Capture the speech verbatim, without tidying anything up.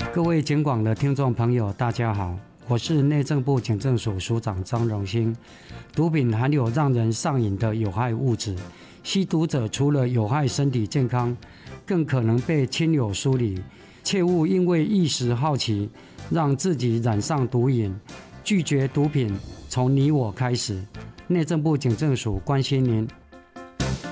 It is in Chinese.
各位警广的听众朋友，大家好，我是内政部警政署署长张荣兴。毒品含有让人上瘾的有害物质，吸毒者除了有害身体健康，更可能被亲友疏离。切勿因为一时好奇，让自己染上毒瘾。拒绝毒品，从你我开始。内政部警政署关心您。